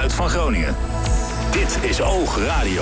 geluid van Groningen. Dit is Oog Radio.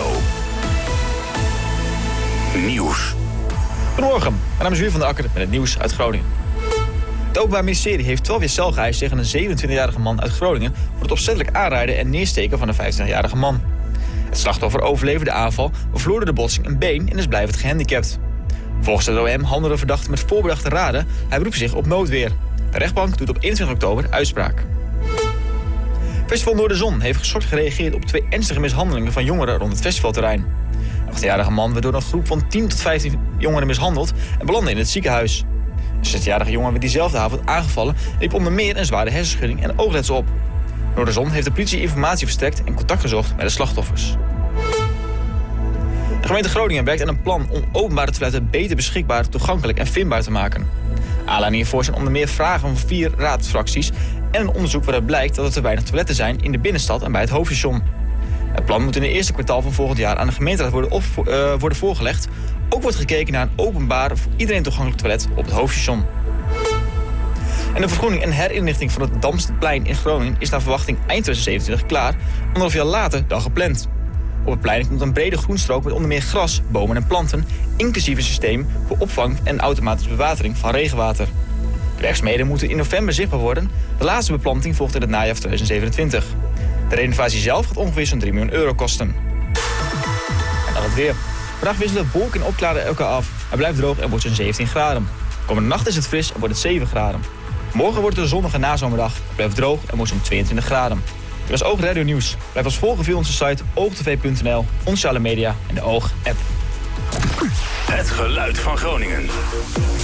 Nieuws. Goedemorgen, mijn naam is Juur van der Akker met het nieuws uit Groningen. Het Openbaar Ministerie heeft 12 jaar cel geëist tegen een 27-jarige man uit Groningen voor het opzettelijk aanrijden en neersteken van een 25-jarige man. Het slachtoffer overleefde de aanval, maar verloor door de botsing een been en is blijvend gehandicapt. Volgens de OM handelde de verdachte met voorbedachte raden. Hij beroept zich op noodweer. De rechtbank doet op 21 oktober uitspraak. Festival Noorderzon heeft geschokt gereageerd op 2 ernstige mishandelingen van jongeren rond het festivalterrein. Een 18-jarige man werd door een groep van 10 tot 15 jongeren mishandeld en belandde in het ziekenhuis. Een 16-jarige jongen werd diezelfde avond aangevallen en liep onder meer een zware hersenschudding en oogletsel op. Noorderzon heeft de politie informatie verstrekt en contact gezocht met de slachtoffers. De gemeente Groningen werkt aan een plan om openbare toiletten beter beschikbaar, toegankelijk en vindbaar te maken. Aanleiding hiervoor zijn onder meer vragen van 4 raadsfracties en een onderzoek waaruit blijkt dat er te weinig toiletten zijn in de binnenstad en bij het hoofdstation. Het plan moet in het eerste kwartaal van volgend jaar aan de gemeenteraad worden voorgelegd. Ook wordt gekeken naar een openbaar, voor iedereen toegankelijk toilet op het hoofdstation. En de vergroening en herinrichting van het Damsterplein in Groningen is naar verwachting eind 2027 klaar, 1,5 jaar later dan gepland. Op het plein komt een brede groenstrook met onder meer gras, bomen en planten, inclusief een systeem voor opvang en automatische bewatering van regenwater. De werkzaamheden moeten in november zichtbaar worden. De laatste beplanting volgt in het najaar van 2027. De renovatie zelf gaat ongeveer zo'n €3 miljoen kosten. En dan het weer. Vandaag wisselen wolken en opklaren elkaar af. Het blijft droog en wordt zo'n 17 graden. Komende nacht is het fris en wordt het 7 graden. Morgen wordt het een zonnige nazomerdag. Het blijft droog en wordt zo'n 22 graden. Dit was Oog Radio Nieuws. Blijf ons volgen via onze site oogtv.nl, onze sociale media en de Oog-app. Het geluid van Groningen.